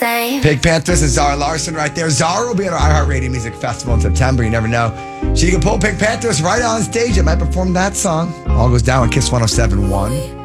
same. Pink Panthers and Zara Larson right there. Zara will be at our iHeartRadio Music Festival in September. You never know. She can pull Pink Panthers right on stage. It might perform that song. All goes down on Kiss 107.1.